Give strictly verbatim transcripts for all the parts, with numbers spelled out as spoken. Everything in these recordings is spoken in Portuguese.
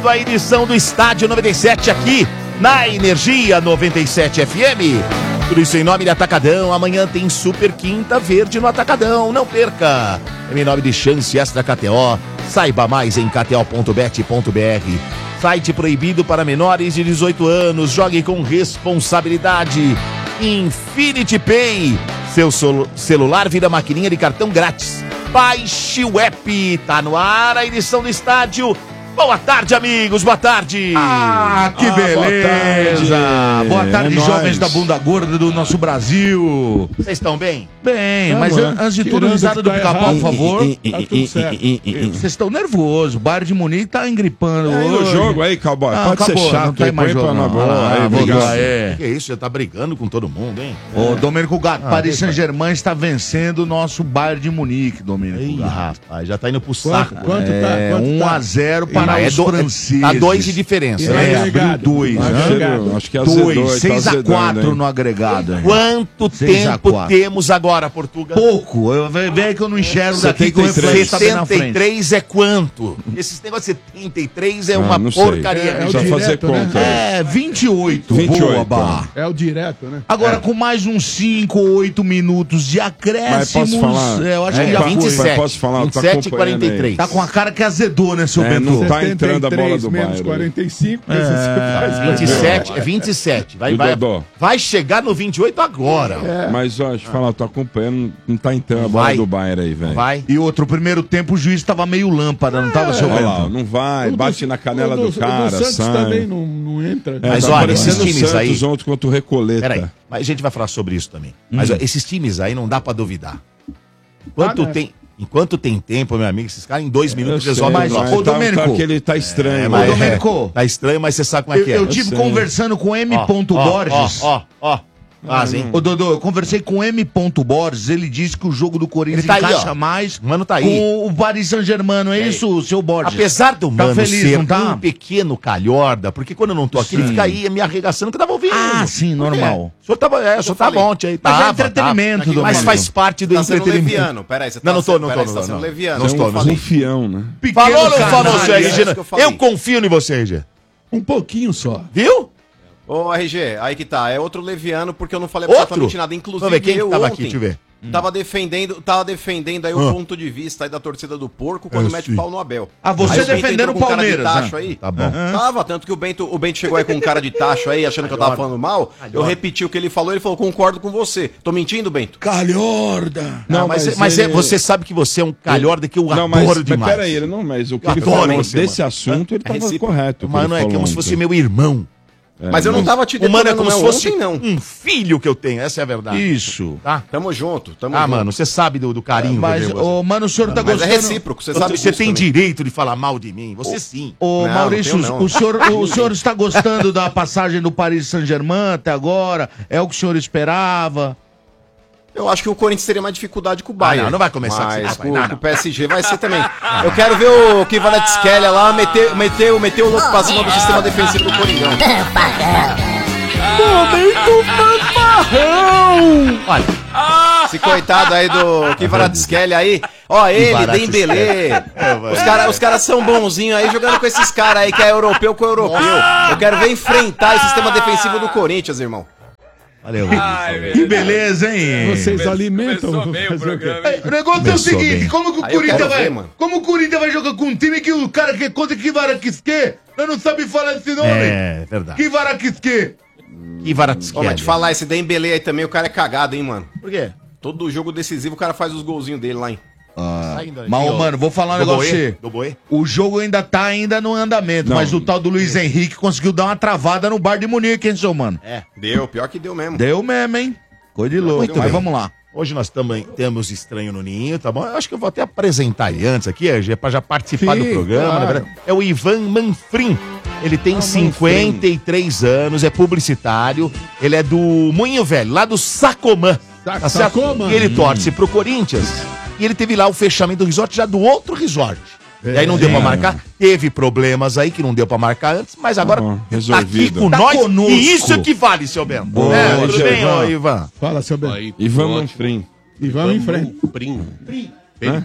começando a edição do Estádio noventa e sete aqui na Energia noventa e sete F M. Tudo isso em nome de Atacadão. Amanhã tem Super Quinta Verde no Atacadão. Não perca. Em nome de Chance Extra K T O. Saiba mais em k t o ponto bet ponto b r. Site proibido para menores de dezoito anos. Jogue com responsabilidade. Infinity Pay. Seu sol- celular vira maquininha de cartão grátis. Baixe o app. Tá no ar a edição do Estádio. Boa tarde, amigos. Boa tarde. Ah, que ah, beleza. Boa tarde, boa tarde é jovens nóis. Da bunda gorda do nosso Brasil. Vocês estão bem? Bem, ah, mas mano, antes de tudo, risada do tá Pica-Pau, por favor. Tá tudo certo. Vocês estão nervosos. O Bayern de Munique tá engripando é, hoje. O jogo aí, Cowboy. Ah, pode acabou, ser chato. Não tem mais jogo. Não. Boa, Ah, aí, obrigado. É. Que isso? Já tá brigando com todo mundo, hein? Ô, Domênico Gato, ah, Paris Saint-Germain está vencendo o nosso Bayern de Munique, Domênico Ei, Gato. Rapaz, já tá indo pro saco. Quanto, quanto tá? É, quanto um a zero tá? para é os do, franceses. Tá dois de diferença, É, né? abriu dois. Acho, acho que é dois, seis a quatro no agregado. Quanto tempo temos agora, Portugal? Pouco. Vê que eu não enxergo daqui com o reflexo tá bem na frente. setenta e três é quanto? Esses negócios de setenta e três é uma ah, porcaria. É, é o fazer conta. Né? É, vinte e oito. vinte e oito. Boa, Barra. É o direto, né? Agora, é. com mais uns cinco ou oito minutos de acréscimos... Mas posso falar? É, eu acho é, que já vinte e sete, foi. Posso falar? vinte e sete e quarenta e três. Tá com a cara que azedou, né, seu é, Bento? Não tá entrando a bola do menos Bayern. quarenta e cinco. É, vinte e sete, é vinte e sete. Vai, vai, vai chegar no vinte e oito agora. É. Mas, ó, deixa eu falar, eu tô acompanhando, não tá entrando a bola vai. do Bayern aí, velho. Vai. E outro, o primeiro tempo o juiz tava meio lâmpada, não tava, seu Olha Bento? lá, não vai, O bate do, na canela o do, do cara, o do Santos sai. também não, não entra. É, Mas tá olha, esses parecendo o times aí... Santos ontem contra o Recoleta. Peraí, mas a gente vai falar sobre isso também. Mas Hum. ó, esses times aí não dá pra duvidar. Enquanto Ah, né? tem... Enquanto tem tempo, meu amigo, esses caras em dois minutos Eu resolvem. sei, Mas, mas ô, tá, Domênico. tá que ele tá estranho. É, mas- mas, Domênico. é, tá estranho, mas você sabe como é Eu, que é. eu tive sei. conversando com M. Ó, Borges. Ó, ó, ó. Quase, hein? Ô, Dodô, eu conversei com M. Borges, ele disse que o jogo do Corinthians Ele tá aí, encaixa ó. mais O Mano tá aí. com o Paris Saint-Germain, não é É. isso, seu Borges? Apesar do Tá Mano feliz, ser não tá? um pequeno calhorda, porque quando eu não tô aqui, ele Sim. fica aí me arregaçando que eu tava ouvindo. Ah, sim, normal. É. O senhor tava, é, o senhor tava ontem aí. Mas é Tava, entretenimento, tava. Domênico. Mas faz parte do Tá sendo entretenimento. leviano, peraí, você tá Não, não tô, sendo- não tô, peraí, não você tá tô, sendo não. leviano. Não Eu estou, falei. Um fião, né? Pequeno Falou ou não falou, canalha, senhor é. R G? isso que eu falei. Eu confio em você, R G. Um pouquinho só. Viu? Ô, R G, aí que tá, é outro leviano porque eu não falei Outro? absolutamente nada. Inclusive, Vamos ver quem eu que tava ontem aqui, deixa eu ver. tava defendendo, tava defendendo aí o Ah. ponto de vista aí da torcida do porco quando É, mete sim. o pau no Abel. Ah, você Aí o Bento defendendo entrou com o cara de Palmeiras, tacho né? aí. Tá bom. Tava, tanto que o Bento, o Bento chegou aí com um cara de tacho aí, achando que eu tava falando mal. Eu repeti o que ele falou, ele falou, concordo com você. Tô mentindo, Bento? Calhorda. Não, Não, mas, mas mas é- ele- você sabe que você é um calhorda que eu Não, mas, adoro mas demais. peraí, ele não, mas o que Eu ele adoro falou você, desse mano. assunto, ele É tava recíproco. correto. O Mano é como se fosse meu irmão. Mas eu não tava te O Mano é detonando como se não, fosse ontem não. um filho que eu tenho, essa é a verdade. Isso. Tá? Tamo junto, tamo Ah, junto. mano, você sabe do, do carinho Mas, que eu tenho por você. ô, mano, o senhor tá Mas é gostando... recíproco, você sabe Você disso tem também. direito de falar mal de mim, você sim. Ô, Não, Maurício, não tenho, não. o, senhor, o senhor está gostando da passagem do Paris Saint-Germain até agora? É o que o senhor esperava? Eu acho que o Corinthians teria mais dificuldade com o Bayern. Ah, não, não vai começar com Mas esse com, papo, não, com não. o P S G vai ser também. Eu quero ver o Kvaratskhelia lá meter, meter, meter o louco pra cima do sistema defensivo do Coringão. Momento fanfarrão! Olha, Esse coitado aí do Kvaratskhelia aí. Ó, ele, Dembélé. Os caras os cara são bonzinhos aí jogando com esses caras aí que é europeu com europeu. Eu quero ver enfrentar o sistema defensivo do Corinthians, irmão. valeu. Que beleza, hein? Vocês alimentam. fazer o quê? É, o negócio é o Começou seguinte, bem. como que o Aí eu Corinthians quero vai... ver, mano. Como o Corinthians vai jogar com um time que o cara que conta que Kvaratskhelia, eu não sabe falar esse nome? É, verdade. Kvaratskhelia. Que Kvaratskhelia. Ó, mas te falar, esse Dembélé aí também, o cara é cagado, hein, mano. Por quê? Todo jogo decisivo o cara faz os golzinhos dele lá, hein. Saindo aí. Mas, ô, mano, vou falar um negócio pra você. Do boi? O jogo ainda tá ainda no andamento, Não. mas o tal do Luiz Henrique conseguiu dar uma travada no bar de Munique, hein, seu mano? É. Deu, pior que deu mesmo. Deu mesmo, hein? Coisa de louco. Muito Mas bem. vamos lá. Hoje nós também temos estranho no ninho, tá bom? Eu acho que eu vou até apresentar ele antes aqui, é, pra já participar Sim, do programa. claro. Na verdade. É o Ivan Manfrim. Ele tem Ah, cinquenta e três anos, é publicitário. Ele é do Moinho Velho, lá do Sacomã. Sa- Tá certo? Sacomã. E ele torce pro Corinthians. E ele teve lá o fechamento do resort já do outro resort. E aí não deu pra marcar. Teve problemas aí que não deu pra marcar antes, mas agora bom, tá aqui resolvido. com Tá nós. conosco. E isso que vale, seu Bento. Boa, É, tudo Ivan. bem, ô Ivan? Fala, seu bem. Ivan Manfrim. E vamos em frente. Primo. Hã?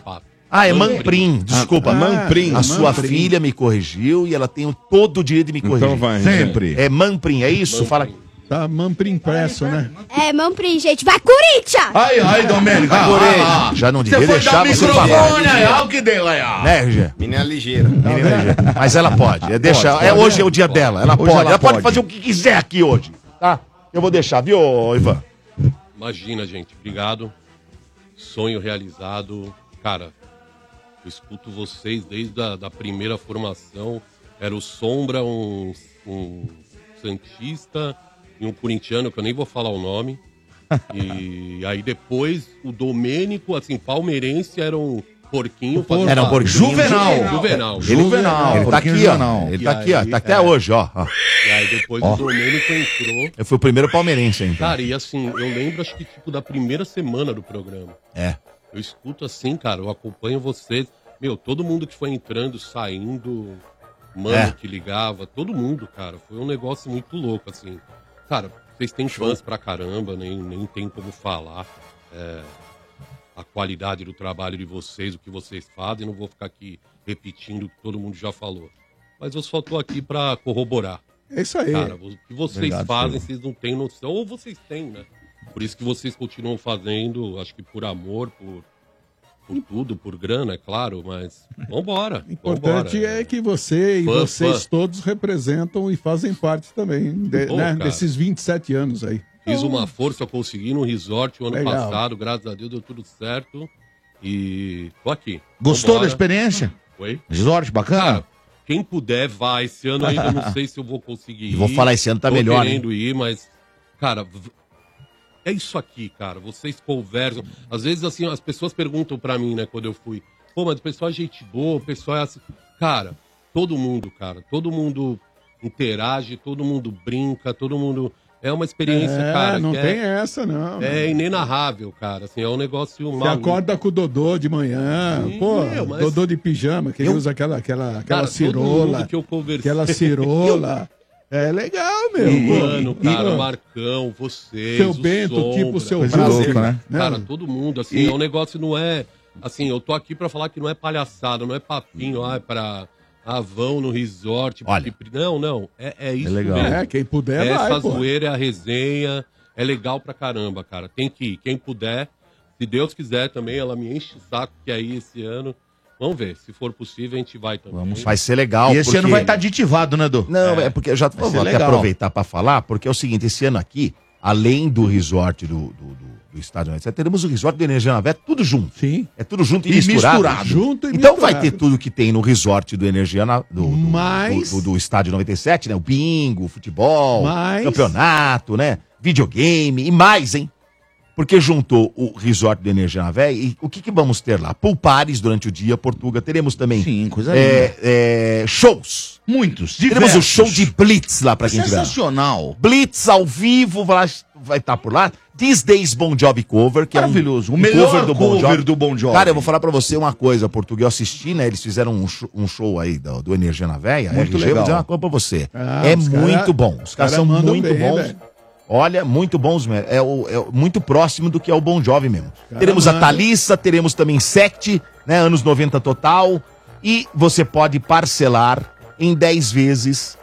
Ah, é Manprim, desculpa. Ah, Manprim. A sua Manprim. filha me corrigiu e ela tem o- todo o direito de me corrigir. Então vai. Sempre. É Manprim, é isso? Fala. Tá Mamprim impresso, né? É, Mamprim, gente. Vai, Corinthians! Aí, aí, Domênico. Ah, ah, ah. Já não Você devia foi deixar dar o você microfone falar. aí, olha o que deu aí, ó. Né, R G? Menina ligeira. Mas ela pode. É deixa, Pode, é, pode. hoje é o dia dela. Ela Hoje pode. ela Ela pode pode. fazer o que quiser aqui hoje. Tá? Eu vou deixar, viu, Ivan? Imagina, gente, obrigado. Sonho realizado. Cara, eu escuto vocês desde a da primeira formação. Era o Sombra, um, um santista e um corintiano, que eu nem vou falar o nome. E aí depois o Domênico, assim, palmeirense, era um porquinho. fazendo Era um parte. porquinho. Juvenal. Juvenal. Juvenal. Ele tá porquinho aqui, juvenal. ó. Ele E tá aqui, ó. aí, Tá até é. hoje, ó. ó. E aí depois o Domênico entrou. Eu fui o primeiro palmeirense, então. Cara, e assim, eu lembro, acho que tipo, da primeira semana do programa. É. Eu escuto assim, cara, eu acompanho vocês. Meu, todo mundo que foi entrando, saindo, mano É. que ligava, todo mundo, cara. Foi um negócio muito louco, assim. Cara, vocês têm fãs pra caramba, nem, nem tem como falar é, a qualidade do trabalho de vocês, o que vocês fazem. Não vou ficar aqui repetindo o que todo mundo já falou. Mas eu só tô aqui pra corroborar. É isso aí. Cara, o que vocês Obrigado, fazem, Silvio. vocês não têm noção. Ou vocês têm, né? Por isso que vocês continuam fazendo, acho que por amor, por, por tudo, por grana, é claro, mas vambora. O importante vambora. é que você e Fã, vocês fã. todos representam e fazem parte também de- Pô, né, cara. desses vinte e sete anos aí. Fiz uma força, eu consegui no resort o ano Legal. passado, graças a Deus deu tudo certo. E tô aqui. Gostou Vambora. da experiência? Oi? Resort, bacana? Cara, quem puder, vai. Esse ano ainda não sei se eu vou conseguir ir. Eu vou falar, esse ano tá Tô melhor, querendo ir, mas, cara, v- é isso aqui, cara. Vocês conversam. Às vezes, assim, as pessoas perguntam pra mim, né, quando eu fui. Pô, mas o pessoal é gente boa, o pessoal é assim. Cara, todo mundo, cara. Todo mundo interage, todo mundo brinca, todo mundo... É uma experiência, É, cara, não que tem é, essa, não. é inenarrável, cara. Assim, é um negócio Você maluco. acorda com o Dodô de manhã, Sim, pô, meu, mas- Dodô de pijama, que ele Eu- usa aquela, aquela, aquela Cara, todo cirola, mundo que eu conversei. aquela cirola. É legal, meu. O pô. Mano, E, cara, ó, o Marcão, vocês, Seu o Bento, Sombra. tipo seu Coisa Brasil, louca, né? Cara, todo mundo, assim, E- é um negócio, não é... Assim, eu tô aqui pra falar que não é palhaçada, não é papinho, ah, é pra... Ah, vão no resort. Olha. porque- Não, não, é, é isso É legal. mesmo. É, quem puder É vai, essa pô. zoeira, é a resenha, é legal pra caramba, cara. Tem que ir, quem puder, se Deus quiser também, ela me enche o saco que aí esse ano. Vamos ver, se for possível a gente vai também. Vamos. Vai ser legal. E esse porque- ano vai estar aditivado, né, Edu? Não, é, porque eu já Vai vou ser até legal. aproveitar pra falar, porque é o seguinte, esse ano aqui, além do resort do, do, do, do estádio, etcétera, teremos o resort do Energia Navé, tudo junto. Sim. É tudo junto e, E misturado. misturado. Junto e Então misturado. vai ter tudo que tem no resort do Energia Na- do, do, Mas- do, do, do estádio noventa e sete, né? O bingo, futebol, Mas- campeonato, né? Videogame e mais, hein? Porque juntou o resort do Energia Navé e o que, que vamos ter lá? Pulpares durante o dia, Portuga. Teremos também Sim, coisa é, é, shows. Muitos, Teremos o diversos. show de Blitz lá pra quem tiver. Sensacional. Blitz ao vivo vai vai estar por lá. These Days Bon Jovi Cover, que Maravilhoso. é um, O melhor do cover do Bon Jovi. Cara, eu vou falar pra você uma coisa, Português. Eu assisti, né? Eles fizeram um show, um show aí do, do Energia na Véia. Muito R G, legal. Eu vou dizer uma coisa pra você. Ah, é os cara- muito bom. Os caras cara são mandam muito bem, bons. velho. Olha, muito bons mesmo. É, o, é o- muito próximo do que é o Bon Jovi mesmo. Cara, teremos a manda. Thalissa, teremos também Sect, né? Anos noventa total. E você pode parcelar em dez vezes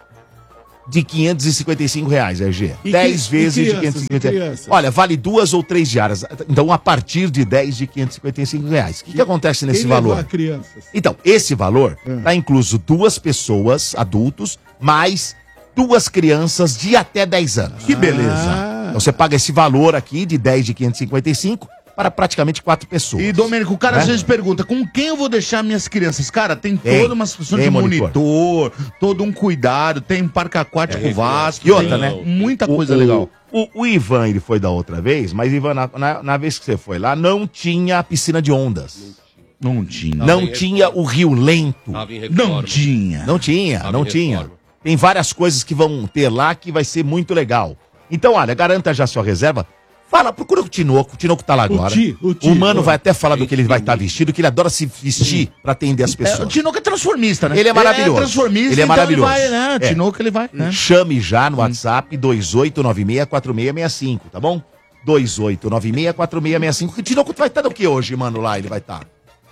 de quinhentos e cinquenta e cinco reais, R G. E dez que- e vezes de crianças, quinhentos e cinquenta e cinco e reais. crianças? Olha, vale duas ou três diárias. Então, a partir de dez de quinhentos e cinquenta e cinco reais. O que, que acontece nesse Quem valor? levar crianças? Então, esse valor Hum. está incluso duas pessoas, adultos, mais duas crianças de até dez anos. Que beleza. Ah, Então, você paga esse valor aqui de dez de quinhentos e cinquenta e cinco para praticamente quatro pessoas. E, Domênico, o cara Né? às vezes pergunta, com quem eu vou deixar minhas crianças? Cara, tem Tem. toda uma situação Tem de monitor. monitor, todo um cuidado, tem parque aquático É, Vasco, e outra, tem né? muita O- coisa o, legal. O, o Ivan, ele foi da outra vez, mas, Ivan, na, na, na vez que você foi lá, não tinha piscina de ondas. Não tinha. Não em tinha o Rio Lento. Tava em reforma. Não tinha. Não tinha, Tava não em tinha. reforma. Tem várias coisas que vão ter lá que vai ser muito legal. Então, olha, garanta já sua reserva. Fala, procura o Tinoco, o Tinoco tá lá O agora. Ti, o Ti, Mano pô. vai até falar do que ele vai estar vestido, que ele adora se vestir pra atender as É, o pessoas. Tinoco é transformista, né? Ele é maravilhoso. É transformista, Ele é então maravilhoso. Ele vai, né? O É. Tinoco ele vai, né? Chame já no WhatsApp dois oito nove seis quatro seis seis cinco, tá bom? dois oito nove seis quatro seis seis cinco. Que Tinoco vai estar do que hoje, mano, lá ele vai estar?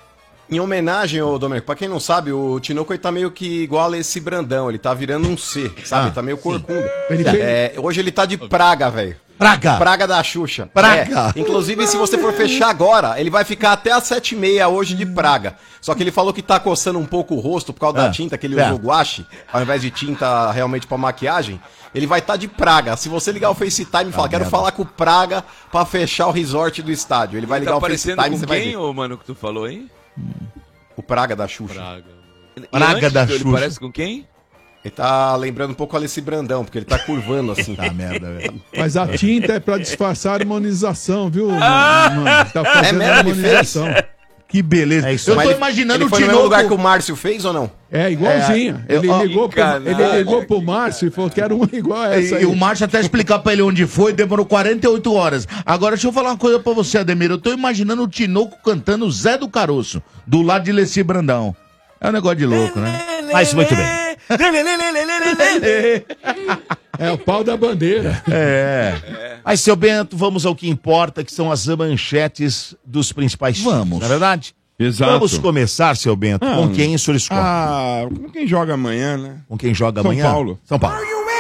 Em homenagem, ô Domênico, pra quem não sabe, o Tinoco ele tá meio que igual a esse Brandão, ele tá virando um C, sabe? Ah, ele tá meio corcunda. Ele É, hoje ele tá de praga, velho. Praga! Praga da Xuxa. Praga. É, inclusive, se você for fechar agora, ele vai ficar até às sete e meia hoje de praga. Só que ele falou que tá coçando um pouco o rosto por causa Ah, da tinta que ele é. usou guache, ao invés de tinta realmente pra maquiagem. Ele vai estar tá de praga. Se você ligar o FaceTime e falar, quero falar com o Praga pra fechar o resort do estádio. Ele vai ligar Tá o parecendo FaceTime e com você vai quem, ver. ô mano, que tu falou, hein? O Praga da Xuxa. Praga. E Praga antes, da Ele Xuxa. parece com quem? Ele tá lembrando um pouco o Alessi Brandão, porque ele tá curvando assim. Tá merda, velho. Mas a tinta é pra disfarçar a harmonização, viu, mano? Tá fazendo É mesmo? Ele harmonização. Que beleza. É isso, eu mas tô ele- imaginando ele o foi no mesmo lugar que Tinoco. o Márcio fez ou não? É, igualzinho. É, ele, eu- ó, ligou pro, encanado. ele ligou pro Márcio e falou que era uma igual a essa E, aí. e o Márcio até explicar pra ele onde foi, demorou quarenta e oito horas. Agora deixa eu falar uma coisa pra você, Ademir. Eu tô imaginando o Tinoco cantando Zé do Caroço, do lado de Leci Brandão. É um negócio de louco, né? Mas muito bem. É o pau da bandeira. É. Mas, seu Bento, vamos ao que importa, que são as manchetes dos principais times, Vamos. não é verdade? Exato. Vamos começar, seu Bento, Ah, com quem o senhor escolhe? Ah, com quem joga amanhã, né? Com quem joga São amanhã? Paulo. São Paulo.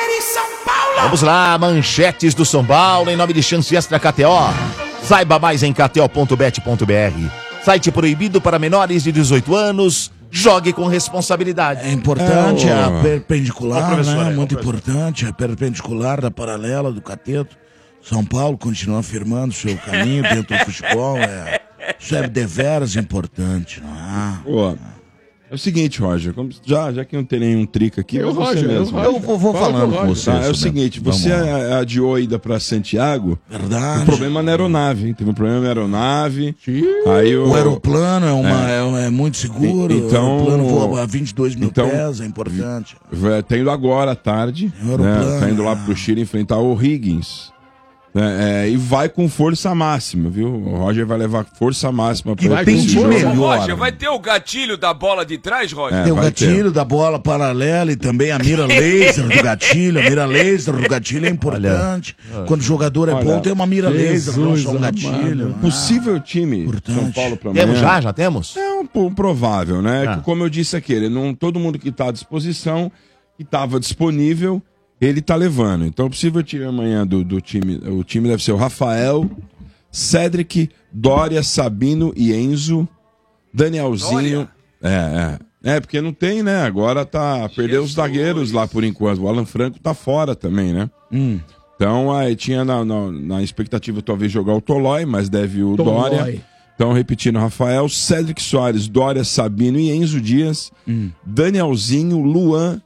Vamos lá, manchetes do São Paulo, em nome de Chance Extra K T O. Saiba mais em k t o ponto bet ponto b r. Site proibido para menores de dezoito anos. Jogue com responsabilidade. É importante É, a ô. perpendicular, Ó, professor, né? é, Muito ó, professor. importante a perpendicular da paralela do cateto. São Paulo continua afirmando seu caminho dentro do futebol. É, isso é deveras importante, não é? Pô, é o seguinte, Roger, como- já, já que não tem nenhum trico aqui, Eu, vai você Roger, eu, mesmo. Roger. Eu vou, vou Fala falando do com Roger. você. Tá, é o Roberto. seguinte, Vamos você lá. a- adiou a ida pra Santiago, Verdade. o problema na aeronave, hein? Teve um problema na aeronave, aí o... O aeroplano é, uma, é. é muito seguro. E- então- o aeroplano voa a vinte e dois mil então- pés, é importante. Vai- Tá indo agora à tarde, É um aeroplano, né? Tá indo lá ah. pro Chile enfrentar o Higgins. né? É, e vai com força máxima, viu? O Roger vai levar força máxima Que pra tem esse de jogo. melhor. Roger, vai ter o gatilho da bola de trás, Roger? É, Tem o vai gatilho da bola paralela e também a mira laser do gatilho. A mira laser do gatilho é importante. Quando o jogador é Olha, bom, tem uma mira laser, não Jesus só um amado. gatilho. Possível time Importante. São Paulo pra amanhã. Temos já? Já temos? É um pouco provável, né? Ah. Que, como eu disse aqui, ele não, todo mundo que está à disposição, que estava disponível, ele está levando. Então, o possível time amanhã do, do time, o time deve ser o Rafael, Cedric, Dória, Sabino e Enzo, Danielzinho. É, é. É, porque não tem, né? Agora tá. Perdeu os zagueiros lá por enquanto. O Alan Franco tá fora também, né? Hum. Então, aí tinha na, na, na expectativa talvez jogar o Tolói, mas deve o Tolói. Dória. Então, repetindo, Rafael, Cedric Soares, Dória, Sabino e Enzo Dias, Hum. Danielzinho, Luan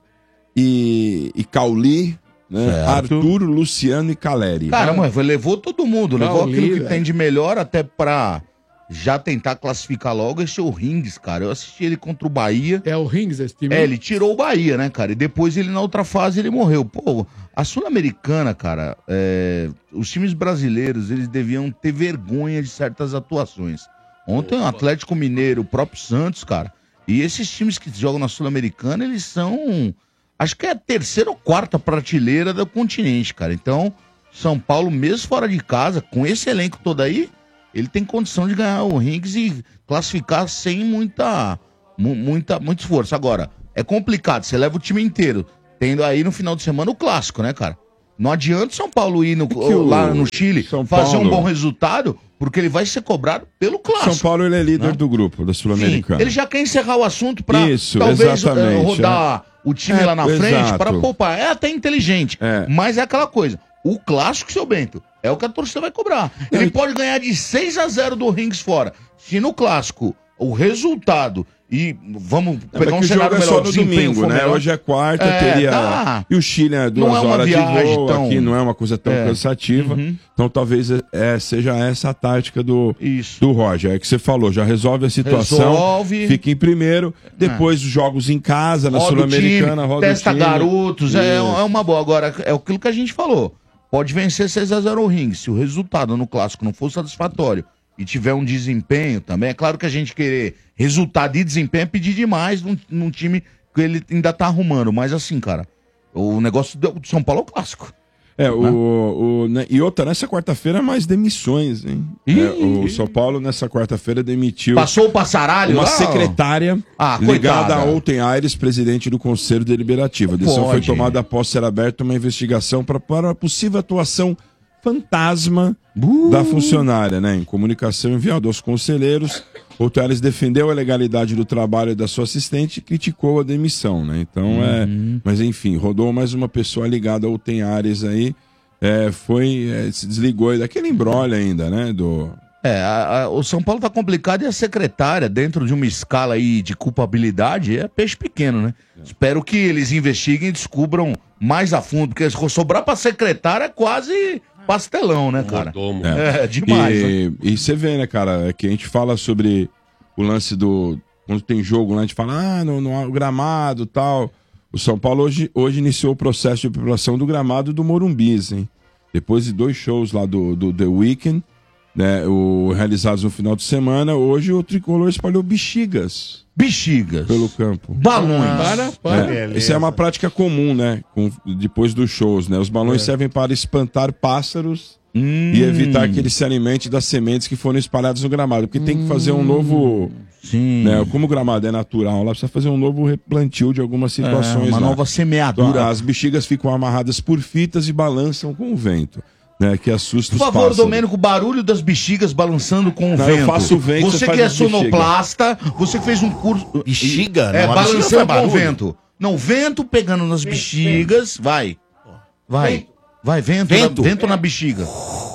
e, e Cauli, né? Certo. Arthur, Luciano e Caleri. Cara, mas levou todo mundo, levou Cauli, aquilo que velho. tem de melhor até pra já tentar classificar logo esse é o Rings, cara. Eu assisti ele contra o Bahia. É o Rings esse time? É, ele tirou o Bahia, né, cara? E depois ele, na outra fase, ele morreu. Pô, a Sul-Americana, cara, é, os times brasileiros, eles deviam ter vergonha de certas atuações. Ontem o Atlético Mineiro, o próprio Santos, cara, e esses times que jogam na Sul-Americana, eles são, acho que é a terceira ou quarta prateleira do continente, cara. Então, São Paulo, mesmo fora de casa, com esse elenco todo aí, ele tem condição de ganhar o Rings e classificar sem muita, mu- muita, muito esforço. Agora, é complicado, você leva o time inteiro, tendo aí no final de semana o clássico, né, cara? Não adianta o São Paulo ir no- o lá no Chile São fazer um Paulo- bom resultado, porque ele vai ser cobrado pelo clássico. São Paulo ele é líder Né? do grupo da Sim, Sul-Americana. ele já quer encerrar o assunto pra Isso, talvez exatamente, eh, rodar o time É, lá na frente exato. para poupar. É até inteligente, É. mas é aquela coisa. O clássico, seu Bento, é o que a torcida vai cobrar. Ele pode ganhar de seis a zero do Rings fora. Se no clássico o resultado e vamos É, pegar um mas que o cenário jogo é melhor, só no desempenho domingo, for né? melhor. Hoje é quarta, É, teria. tá. E o Chile é duas Não é uma horas de viagem voo, tão- aqui não é uma coisa tão É. cansativa. Uhum. Então talvez é, seja essa a tática do, Isso. do Roger. É que você falou, já resolve a situação, Resolve. fica em primeiro, depois os jogos em casa, na Roda o Sul-Americana, time, roda testa o time. garotos, é, é Isso. uma boa. Agora, é aquilo que a gente falou. Pode vencer seis a zero o Rings. Se o resultado no clássico não for satisfatório e tiver um desempenho também, é claro que a gente querer resultado e desempenho é pedir demais num, num time que ele ainda tá arrumando. Mas assim, cara, o negócio do São Paulo é o clássico. É, o, o, né, e outra, nessa quarta-feira, mais demissões, hein? É, o São Paulo, nessa quarta-feira, demitiu... Passou o passaralho uma lá, secretária ah, ligada coitada. a Olten Aires, presidente do Conselho Deliberativo. A decisão foi tomada após ser aberta uma investigação pra, para a possível atuação fantasma uh. da funcionária, né? Em comunicação enviada aos conselheiros, Olten Aires defendeu a legalidade do trabalho da sua assistente e criticou a demissão, né? Então, uhum. é... Mas, enfim, rodou mais uma pessoa ligada ao Olten Aires aí, é, foi... É, se desligou daquele embrolho ainda, né? Do... É, a, a, o São Paulo tá complicado e a secretária, dentro de uma escala aí de culpabilidade, é peixe pequeno, né? É. Espero que eles investiguem e descubram mais a fundo, porque sobrar pra secretária é quase pastelão, né, cara? É, é demais. E, né? E você vê, né, cara, é que a gente fala sobre o lance do... Quando tem jogo lá, a gente fala, ah, no, no gramado e tal. O São Paulo hoje, hoje iniciou o processo de preparação do gramado do Morumbi, hein? Depois de dois shows lá do, do The Weeknd, né, o, realizados no final de semana, hoje o Tricolor espalhou bexigas. Bexigas. Pelo campo. Balões. Para, para. É, isso é uma prática comum, né? Com, depois dos shows, né? Os balões é. servem para espantar pássaros hum. e evitar que eles se alimentem das sementes que foram espalhadas no gramado. Porque hum. tem que fazer um novo... Sim. Né? Como o gramado é natural, lá precisa fazer um novo replantio de algumas situações. É, uma lá. nova semeadura. Então, as bexigas ficam amarradas por fitas e balançam com o vento. Né, que assusta os Por favor, pássaros. Domênico, barulho das bexigas balançando com o não, vento. Eu faço o vento, você você que faz é as bexigas. sonoplasta, você que fez um curso... Bexiga? É, não, balançando com o barulho. vento. Não, vento pegando nas bexigas. Vai. Vai. Vai, vento. Vento, na, vento na bexiga.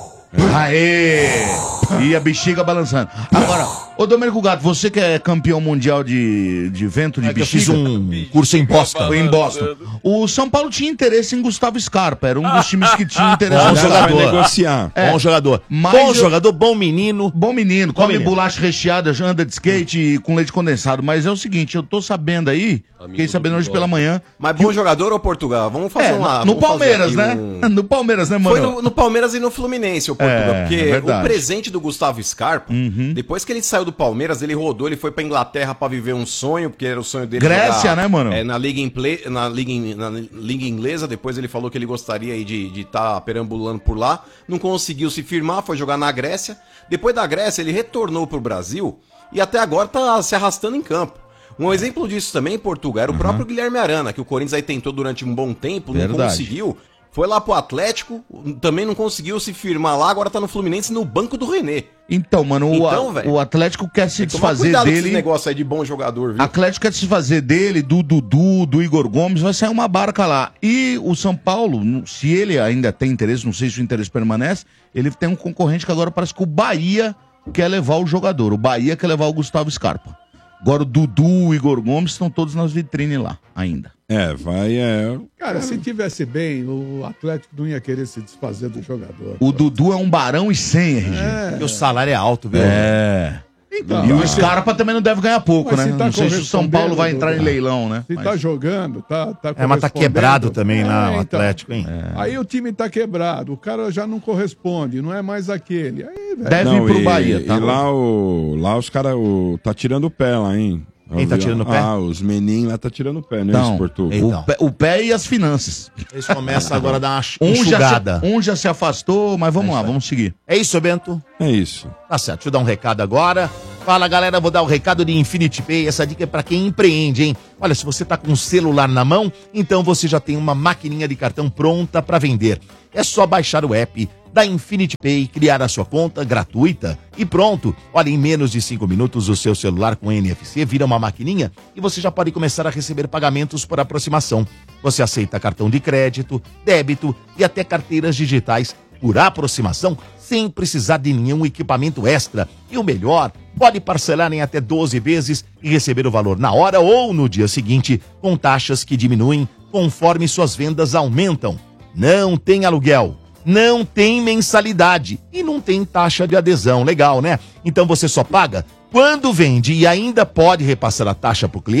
Aê! E a bexiga balançando. Agora, ô Domênico Gato, você que é campeão mundial de, de vento de É que eu bexiga... fiz um curso em Boston. Foi em Boston. O São Paulo tinha interesse em Gustavo Scarpa, era um dos times que tinha interesse Bom em jogador. Vai negociar. É. Bom jogador. Mas bom eu- jogador, bom menino. Bom menino, come menino. bolacha recheada, já anda de skate e com leite condensado. Mas é o seguinte, eu tô sabendo aí, Amigo fiquei sabendo do hoje pela manhã. Mas bom jogador ou Portugal? Vamos fazer É, uma. no vamos fazer Palmeiras, aqui né? um- No Palmeiras, né, mano? Foi no, no Palmeiras e no Fluminense, o Portugal. É, porque é verdade. o presente do Gustavo Scarpa, Uhum. depois que ele saiu do Palmeiras, ele rodou, ele foi pra Inglaterra pra viver um sonho, porque era o sonho dele. Grécia, né, mano? É, na, Liga Imple- na, Liga, in- na Liga Inglesa. Depois ele falou que ele gostaria aí de estar perambulando por lá. Não conseguiu se firmar, foi jogar na Grécia. Depois da Grécia, ele retornou pro Brasil e até agora tá se arrastando em campo. Um exemplo disso também em Portugal era o próprio Guilherme Arana, que o Corinthians aí tentou durante um bom tempo, não Verdade. conseguiu. Foi lá pro Atlético, também não conseguiu se firmar lá, agora tá no Fluminense no banco do René. Então, mano, o- Então, a- velho, o Atlético quer se Tem que tomar desfazer cuidado com esse dele. negócio aí de bom jogador, viu? Atlético quer se desfazer dele, do Dudu, do Igor Gomes, vai sair uma barca lá. E o São Paulo, no- se ele ainda tem interesse, não sei se o interesse permanece, ele tem um concorrente que agora parece que o Bahia quer levar o jogador. O Bahia quer levar o Gustavo Scarpa. Agora o Dudu, o Igor Gomes estão todos nas vitrines lá ainda. É, vai, é... Cara, se tivesse bem, o Atlético não ia querer se desfazer do jogador. O Dudu é um barão e sem, R G. Porque o salário é alto, viu? É. Então, E o mas- Scarpa também não deve ganhar pouco, Mas né? se tá Não sei se o São Paulo vai entrar em correspondendo, leilão, né? Se Mas- tá jogando, tá, tá É, mas tá correspondendo. quebrado também lá, o É, então. Atlético, hein? Aí o time tá quebrado, o cara já não corresponde, não é mais aquele. Aí, velho. Deve ir pro e, Bahia, tá? E lá, o, lá os caras tá tirando o pé lá, hein? Quem tá tirando o pé? Ah, os meninos lá tá tirando o pé, né? Então, Esse Portugal. Então. o, pé, o pé e as finanças. Eles começam agora a dar uma Um já, enxugada. se, um já se afastou, mas vamos lá, vamos seguir. É isso, Bento? É isso. Tá certo, deixa eu dar um recado agora. Fala, galera, vou dar o recado de Infinity Pay. Essa dica é pra quem empreende, hein? Olha, se você tá com um celular na mão, então você já tem uma maquininha de cartão pronta pra vender. É só baixar o app da Infinity Pay, criar a sua conta gratuita e pronto. Olha, em menos de cinco minutos o seu celular com N F C vira uma maquininha e você já pode começar a receber pagamentos por aproximação. Você aceita cartão de crédito, débito e até carteiras digitais por aproximação sem precisar de nenhum equipamento extra. E o melhor, pode parcelar em até doze vezes e receber o valor na hora ou no dia seguinte, com taxas que diminuem conforme suas vendas aumentam. Não tem aluguel, não tem mensalidade e não tem taxa de adesão. Legal, né? Então você só paga quando vende e ainda pode repassar a taxa para o cliente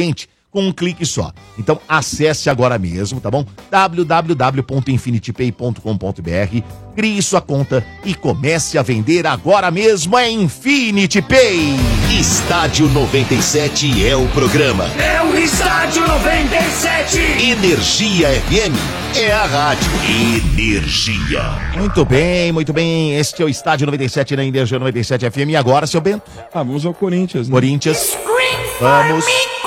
com um clique só. Então acesse agora mesmo, tá bom? w w w ponto infinity pay ponto com ponto b r, crie sua conta e comece a vender agora mesmo. É Infinity Pay. Estádio noventa e sete é o programa. É o Estádio noventa e sete. Energia F M é a rádio. Energia. Muito bem, muito bem. Este é o Estádio noventa e sete na Energia noventa e sete F M. E agora, seu Bento? Ah, vamos ao Corinthians, né? Corinthians. Vamos.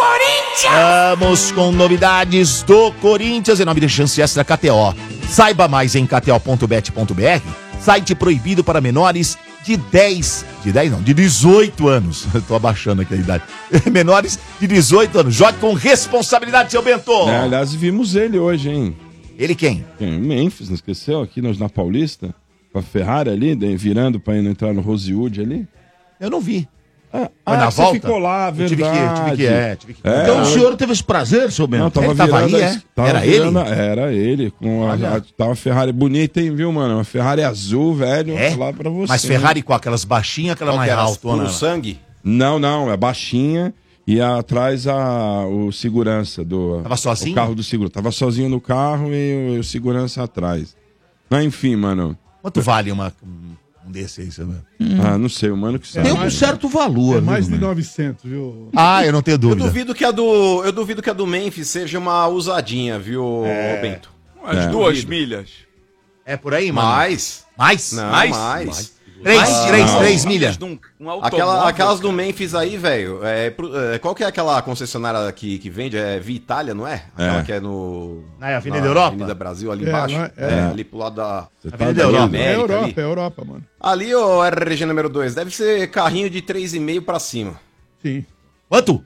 Vamos com novidades do Corinthians em nome de Chance Extra K T O. Saiba mais em k t o ponto bet ponto b r. Site proibido para menores de dez, de dez não, de dezoito anos. Tô abaixando aqui a idade. Menores de dezoito anos. Jogue com responsabilidade, seu Bento. É, aliás, vimos ele hoje, hein? Ele quem? Quem? O Memphis, não esqueceu? Aqui nós na Paulista, com a Ferrari ali, daí virando pra ir entrar no Rosewood ali. Eu não vi. Ah, Foi na você volta? ficou lá, Eu tive que- verdade. tive que- é, tive que- É, Então o hoje- senhor teve esse prazer, seu Bento? Não, tava Ele tava virando aí, a- é? tava Era virando ele? a- Era ele. Com a, a, tava uma Ferrari bonita, hein, viu, mano? Uma Ferrari azul, velho. É? Vou falar pra você. Mas Ferrari com aquelas baixinhas, aquela Qual mais que era? altona. Puro sangue? Não, não, é baixinha. E atrás a, o segurança do. Tava sozinho? O carro do seguro. Tava sozinho no carro e o, o segurança atrás. Mas enfim, mano. Quanto vale uma, um desse aí, seu Bento? Ah, não sei, o mano que sabe. Tem um certo valor. É mais viu, de Domênico? novecentos, viu? Ah, eu não tenho Eu dúvida. duvido que a do, eu duvido que a do Memphis seja uma usadinha, viu, Bento? Umas É. duas milhas. É por aí, mano? Mais? Mais? Não, Mais? mais. Três, Ah, três, não. três milhas. Um, um Aquela, automóvel, aquelas do cara. Memphis aí, velho, é, pro- é, qual que é aquela concessionária que, que vende? É Vitalia, não é? Aquela É. que é no... Na Avenida na Europa? Avenida Brasil, ali É, embaixo. lá- É, é. ali pro lado da... Você tá Avenida doido? Europa. É América Europa, ali. é Europa, mano. Ali, ô, R G número dois, deve ser carrinho de três vírgula cinco pra cima. Sim. Quanto?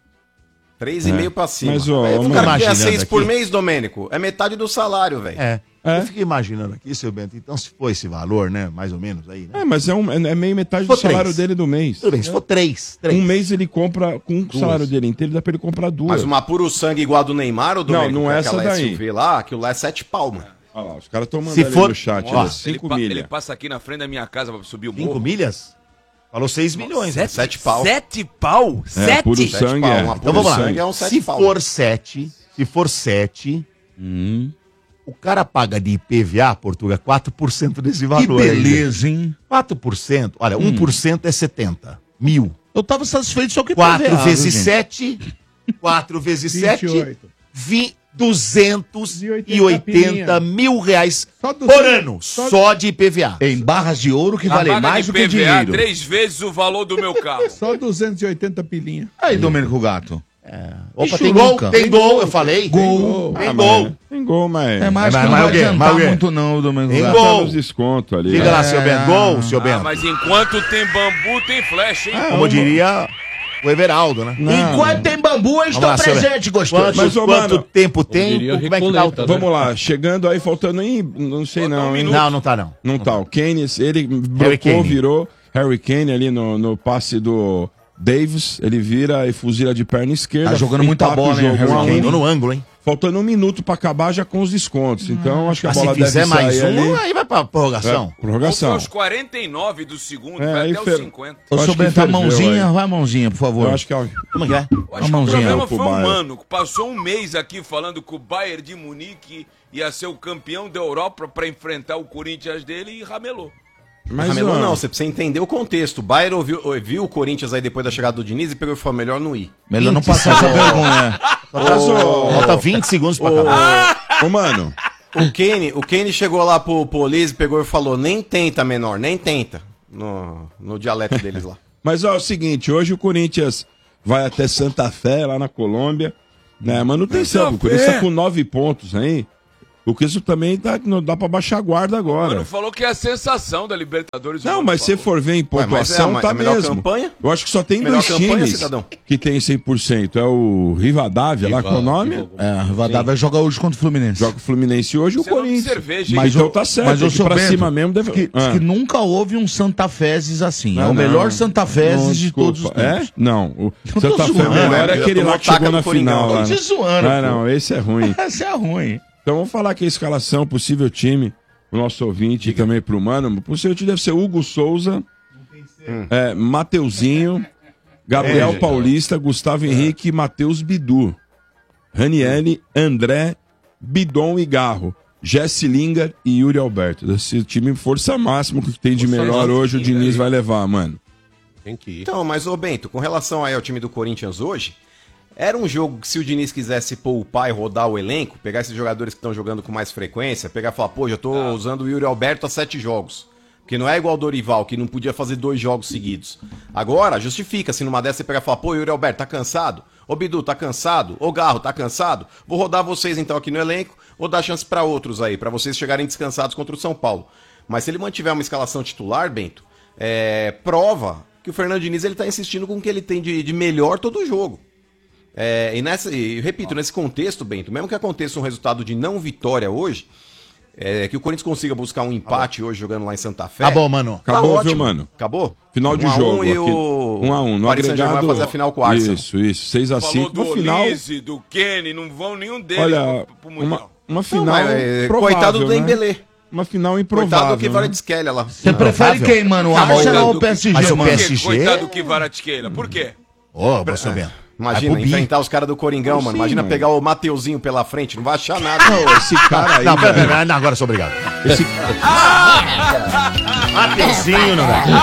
três vírgula cinco pra cima. Mas, ó, Véi, vamos o cara que ganha imaginando seis por aqui. mês, Domênico, é metade do salário, velho. É. É? Eu fiquei imaginando aqui, seu Bento. Então, se for esse valor, né? Mais ou menos aí, né? É, mas é, um, é é meio metade For do salário três. dele do mês. Tudo bem, se for três. Três. Um mês ele compra, com o salário dele inteiro, dá pra ele comprar duas. Mas uma puro sangue igual a do Neymar, ou Domênico? Não, não que é aquela essa daí. S U V lá, aquilo lá é sete pau, mano. Olha lá, os caras estão mandando Se ali for- no chat, Ó, ó, Ele, cinco pa- milhas. ele passa aqui na frente da minha casa pra subir o Cinco morro. milhas? Falou seis milhões. né? Sete pau. Sete pau? É, Sete? puro Sete sangue pau, é. uma Então vamos lá. sangue é um sete Se pau. for sete, se for sete, Hum. o cara paga de I P V A, Portugal, quatro por cento desse Que valor. aí, gente. beleza, hein? quatro por cento, olha, um por cento é setenta mil. Eu tava satisfeito só que quatro tava errado, vezes gente. sete, quatro vezes vinte e sete, oito. vi- duzentos e E oitenta oitenta mil reais Só por duzentos ano, só- só de I P V A. Em barras de ouro que A valem vaga mais de do que P V A, dinheiro. três vezes o valor do meu carro. Só duzentos e oitenta pilinha. Aí, Domênico Gato. Opa, E tem gol, churuca? tem gol, eu falei. Gol. Tem Ah, gol. mas- Tem gol, mas... É mais Mas- que não mas vai o quê? Mas adiantar o quê? muito não, Domênico Tem Gato. gol. Tá nos descontos ali. Diga né? lá, seu Bento. Gol, seu Ah, Bento. mas enquanto tem bambu, tem flecha, hein? Como diria o Everaldo, né? Enquanto tem bambu, eu estou Vamos lá, seu presente, gostoso. Quanto, Mas, ô, quanto mano, tempo tem? diria Como é que tá o... Recoleta, né? Vamos lá, chegando aí, faltando aí, não sei Falta um não, hein? minuto. Não, não tá não. Não tá. O Kane, ele Harry brocou, Kane. virou Harry Kane ali no, no passe do Davis. Ele vira e fuzila de perna esquerda. Tá jogando muita empata o bola, hein, jogo Harry um a um. Kane? Tô no ângulo, hein? Faltando um minuto pra acabar já com os descontos. Então acho que a Mas se bola fizer deve mais sair um, ali. aí vai pra prorrogação. É, prorrogação. Aos quarenta e nove do segundo, É, vai aí até os fer- cinquenta. Ô, acho seu que Bento, a ferveu mãozinha, aí. vai a mãozinha, por favor. Eu acho que é. Como é que é? Eu acho que o mãozinha problema pro foi o Bayern. Mano, que passou um mês aqui falando que o Bayern de Munique ia ser o campeão da Europa pra enfrentar o Corinthians dele e ramelou. Mas Ramelou ó, não, você precisa entender o contexto. O Bayern ouviu, viu o Corinthians aí depois da chegada do Diniz e pegou e falou, melhor não ir. Melhor não passar essa vergonha. Falta vinte segundos pra acabar. Ô, mano, O Kane, o Kane chegou lá pro, pro Olise, pegou e falou, nem tenta, menor, nem tenta. No, no dialeto deles lá. mas ó, é o seguinte, hoje o Corinthians vai até Santa Fé, lá na Colômbia, né? Manutenção, Santa o Corinthians Fé. tá com nove pontos aí. O que isso também dá, não dá pra baixar a guarda agora. Mano, falou que é a sensação da Libertadores. Não, Mano mas se falou. for ver em Ué, mas é a pontuação, ma- tá a melhor mesmo. campanha? Eu acho que só tem Melhor dois campanha, times cidadão? que tem cem por cento. É o Rivadavia, lá com o nome. É, a Rivadavia vai jogar hoje contra o Fluminense. Joga o Fluminense hoje e o Você não tem Corinthians. cerveja, hein? Mas então o- tá certo, mas é o que seu pra Bento, cima mesmo deve... Que, Ah. que nunca houve um Santa Fezes assim. é Ah, o não. melhor Santa Fezes Não, de desculpa. todos os tempos. É? Não. O tô Santa Fé zoando, melhor né? é aquele Eu tô lá que chegou taca na no Coringão, final. tô Lá, te né? zoando, Ah, pô. não, esse é ruim. Essa é ruim. Então vamos falar aqui a escalação, possível time, o nosso ouvinte e também pro Mano. O possível time deve ser Hugo Souza, é, Mateuzinho, Gabriel É, Paulista, Gustavo Henrique e Matheus Bidu. Ranieri, André, Bidon e Garro. Jesse Lingard e Yuri Alberto. Esse time força máxima que tem de melhor hoje, o Diniz vai levar, mano. Tem que ir. Então, mas ô Bento, com relação aí ao time do Corinthians hoje, era um jogo que se o Diniz quisesse poupar e rodar o elenco, pegar esses jogadores que estão jogando com mais frequência, pegar e falar, pô, já tô ah. usando o Yuri Alberto há sete jogos. Porque não é igual o Dorival, que não podia fazer dois jogos seguidos. Agora, justifica, se numa dessa você pegar e falar, pô, Yuri Alberto, tá cansado? Ô Bidu, tá cansado? Ô Garro, tá cansado? Vou rodar vocês então aqui no elenco, vou dar chance pra outros aí, pra vocês chegarem descansados contra o São Paulo. Mas se ele mantiver uma escalação titular, Bento, é, prova que o Fernando Diniz ele tá insistindo com o que ele tem de, de melhor todo jogo. É, e, nessa, e repito, nesse contexto, Bento, mesmo que aconteça um resultado de não vitória hoje, é, que o Corinthians consiga buscar um empate hoje jogando lá em Santa Fé. Acabou, mano. Tá Acabou, ótimo. viu, mano? Acabou? Final de um jogo. Um e o... um a um. No Paris Saint-Germain agregado... vai fazer a final com o Arsenal. Isso, isso. seis a cinco. Falou No do final... Olise, do Kenny, não vão nenhum deles Olha, pro, pro Mundial. uma, uma final Não, mas, é, improvável, coitado do né? Dembélé. Uma final improvável. Coitado do que né? Kvaratskhelia lá. Você prefere quem, mano? O Arsenal ou o P S G, Mas o mano? P S G... Coitado do Kvaratskhelia. Por quê? Ô, oh, você vendo. Imagina, enfrentar os caras do Coringão, Sim, mano. Imagina mano. pegar o Mateuzinho pela frente, não vai achar nada. Não, esse cara aí... Não, pera, velho, pera, não, agora eu sou obrigado. esse... Mateuzinho, não dá.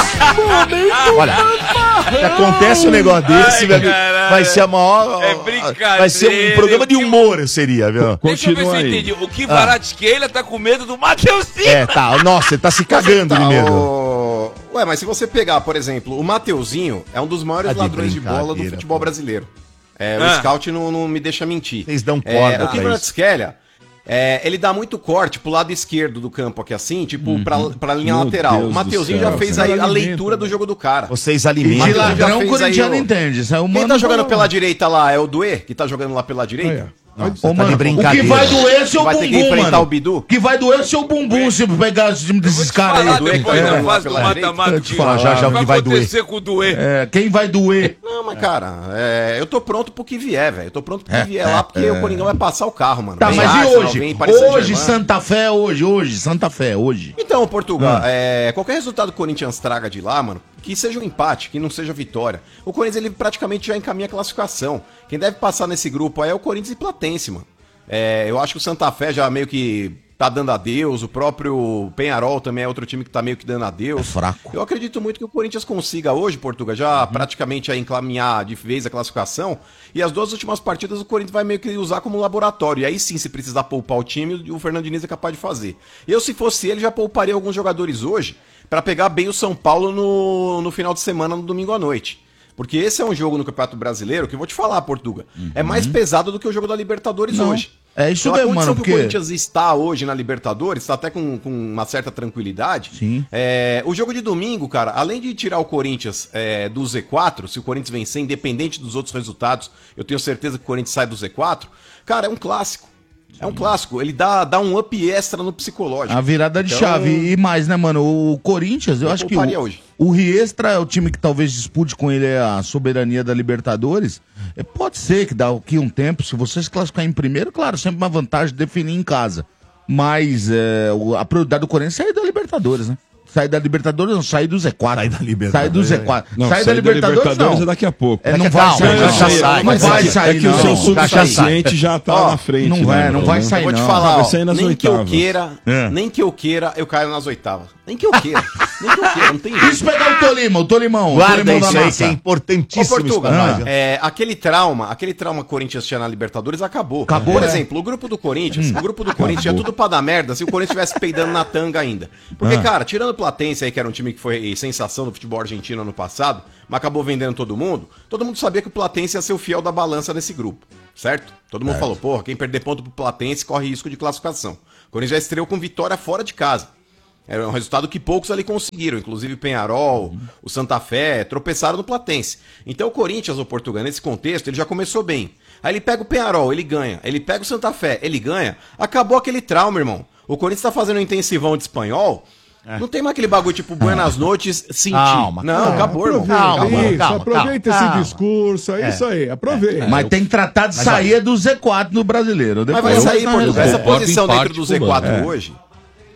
Olha, se acontece um negócio desse, Ai, velho, caralho. vai ser a maior... É brincadeira. Vai ser um programa de humor, seria, viu? Deixa eu ver se Continua eu aí. entendi. O Kvaratskhelia tá com medo do Mateuzinho. É, tá. Nossa, ele tá se cagando Tá, de medo. o- Ué, mas se você pegar, por exemplo, o Mateuzinho é um dos maiores Tá de ladrões de bola do brincadeira, futebol pô. brasileiro. É, Ah. O scout não, não me deixa mentir. Vocês dão É, corda o pra Kvaratskhelia, é, ele dá muito corte pro lado esquerdo do campo aqui assim, tipo pra, pra linha Meu lateral. Deus O Mateuzinho do céu, já fez cara. aí a Alimenta, leitura do jogo do cara. Vocês E alimentam. de já ladrão, fez o corintiano aí o- entende. Isso é o Quem mano tá jogando falou. pela direita lá é o Duê, que tá jogando lá pela direita? Aí, ó. Ô, tá mano, de o que brincadeira. vai doer é seu Vai ter que bumbum, enfrentar mano. o Bidu? O que vai doer é seu bumbum se pegar esse time desses caras Falar aí. Duê, depois é, da é, fase do pela direita. mata-mata. Deixa eu te falar já, já o o que vai doer. acontecer com o Duê? É, quem vai doer? Não, mas cara, é, eu tô pronto pro que vier, velho. Eu tô pronto pro que É, vier é, lá, porque é. o Coringão vai passar o carro, mano. Tá, Vem mas e Arsenal, hoje? vem Paris Hoje, Saint-Germain. Santa Fé, hoje, hoje, Santa Fé, hoje. Então, Portugal, Ah. é, qualquer resultado que o Corinthians traga de lá, mano, que seja um empate, que não seja vitória. O Corinthians, ele praticamente já encaminha a classificação. Quem deve passar nesse grupo aí é o Corinthians e Platense, mano. É, eu acho que o Santa Fé já meio que tá dando adeus, o próprio Penharol também é outro time que tá meio que dando adeus. É fraco. Eu acredito muito que o Corinthians consiga hoje, Portugal, já praticamente a encaminhar de vez a classificação. E as duas últimas partidas o Corinthians vai meio que usar como laboratório. E aí sim, se precisar poupar o time, o Fernando Diniz é capaz de fazer. Eu, se fosse ele, já pouparia alguns jogadores hoje pra pegar bem o São Paulo no, no final de semana, no domingo à noite. Porque esse é um jogo no Campeonato Brasileiro que eu vou te falar, Portuga. É mais pesado do que o jogo da Libertadores Não. hoje. É isso Pela mesmo, condição mano, que porque- o Corinthians está hoje na Libertadores, está até com, com uma certa tranquilidade. Sim. É, o jogo de domingo, cara, além de tirar o Corinthians é, do Z quatro, se o Corinthians vencer, independente dos outros resultados, eu tenho certeza que o Corinthians sai do Z quatro. Cara, é um clássico. É um clássico. Ele dá, dá um up extra no psicológico. A virada de Então, chave. E mais, né, mano? O Corinthians, eu, Eu acho que pouparia o, hoje. o Riestra é o time que talvez dispute com ele a soberania da Libertadores. É, pode ser que daqui um tempo, se você se classificar em primeiro, claro, sempre uma vantagem definir em casa. Mas é, o- a prioridade do Corinthians é sair da Libertadores, né? Sair da Libertadores, não, sair do Z quatro. Sair da Libertadores, Sair do Z quatro. Não, sair da Libertadores, não. é daqui a pouco. É, não Daqui a vai pouco, sair, já não. sai, Não mas vai é que- sair, É que o não. seu Já subconsciente já tá Ó, na frente. não né, vai, mano? não vai sair, Eu vou te não. falar, Vai ó, sair nas nem que eu oitavas. queira, É. nem que eu queira, eu caio nas oitavas. Nem que eu queira, nem que eu queira, não tem E jeito. se pegar o Tolima, o Tolimão, o Guarda Tolimão isso da aí, massa. que é Ô, importantíssimo isso Portuga, pra nós, viu? é, aquele trauma, aquele trauma que o Corinthians tinha na Libertadores acabou. Acabou, Por é. exemplo, o grupo do Corinthians, o grupo do Corinthians é tudo pra dar merda se o Corinthians estivesse peidando na tanga ainda. Porque, Ah. cara, tirando o Platense aí, que era um time que foi sensação do futebol argentino ano passado, mas acabou vendendo todo mundo, todo mundo sabia que o Platense ia ser o fiel da balança nesse grupo, certo? Todo mundo falou, porra, quem perder ponto pro Platense corre risco de classificação. O Corinthians já estreou com vitória fora de casa. Era um resultado que poucos ali conseguiram, inclusive o Penharol, o Santa Fé, tropeçaram no Platense. Então o Corinthians, o Portugal, nesse contexto, ele já começou bem. Aí ele pega o Penharol, ele ganha. Ele pega o Santa Fé, ele ganha. Acabou aquele trauma, irmão. O Corinthians tá fazendo um intensivão de espanhol. Não tem mais aquele bagulho tipo Buenas Noites, sentir. Calma, Não, calma. acabou, irmão. Calma, isso, calma, aproveita calma, esse calma. discurso, é, isso aí, aproveita. Mas tem que tratar de sair do Z quatro no brasileiro. Mas Depois vai sair, na Portugal. Essa reserva. Concordo posição em dentro parte do com Z o quatro Mano. hoje,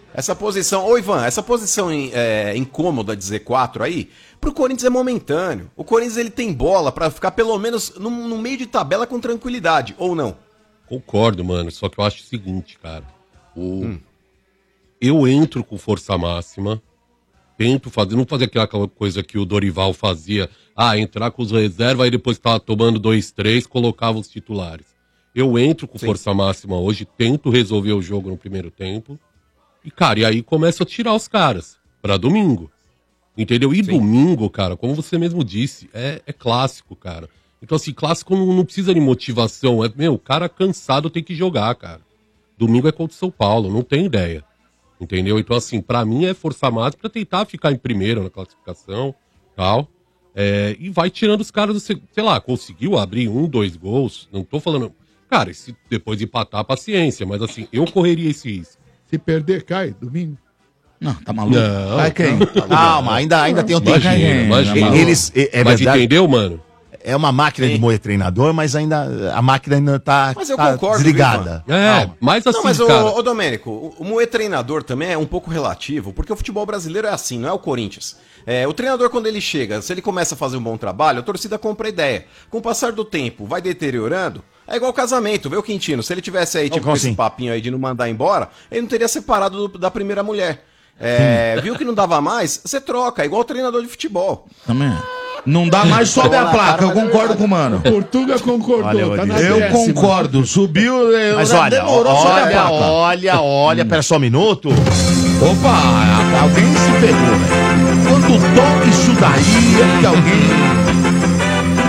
Essa posição, ô Ivan, essa posição é, incômoda de Z quatro aí, pro Corinthians é momentâneo. O Corinthians ele tem bola pra ficar pelo menos no, no meio de tabela com tranquilidade, ou não? Concordo, mano, só que eu acho o seguinte, cara. O... Hum. Eu entro com força máxima, tento fazer, não fazer aquela coisa que o Dorival fazia, ah, entrar com os reservas, aí depois tava tomando dois, três, colocava os titulares. Eu entro com Sim. força máxima hoje, tento resolver o jogo no primeiro tempo, e, cara, e aí começa a tirar os caras pra domingo. Entendeu? E Sim. domingo, cara, como você mesmo disse, é, é clássico, cara. Então, assim, clássico não, não precisa de motivação. É, meu, o cara cansado tem que jogar, cara. Domingo é contra o São Paulo, não tem ideia. Entendeu? Então, assim, pra mim é força máxima pra tentar ficar em primeiro na classificação tal. É, e vai tirando os caras, do, sei lá, conseguiu abrir um, dois gols. Não tô falando. Cara, se depois de empatar, paciência. Mas, assim, eu correria esse risco. Se perder, cai, domingo. Não, tá maluco? Não. Vai quem? Calma, ainda, ainda tem um Vai tempinho. quem? Imagina. Eles, é, é mas verdade, entendeu, mano? É uma máquina Sim. de moer treinador, mas ainda a máquina ainda tá, Mas eu tá concordo, desligada. É, Calma. mas assim, Não, mas, cara... ô, ô Domênico, o, o moer treinador também é um pouco relativo, porque o futebol brasileiro é assim, não é o Corinthians. É, o treinador, quando ele chega, se ele começa a fazer um bom trabalho, a torcida compra a ideia. Com o passar do tempo, vai deteriorando. É igual casamento, vê o Quintino. Se ele tivesse aí, tipo, Como esse assim? papinho aí de não mandar embora, ele não teria separado do- da primeira mulher. É, viu que não dava mais? Você troca, é igual o treinador de futebol. Também. Não dá mais, sobe a placa. Eu concordo com o mano. Portuga concordou, Olha, tá na Eu décima. concordo. Subiu, eu Mas já olha, demorou sobre a olha, placa. olha, olha, pera só um minuto. Opa, alguém se pegou, velho. Quando toca isso daí, é que alguém...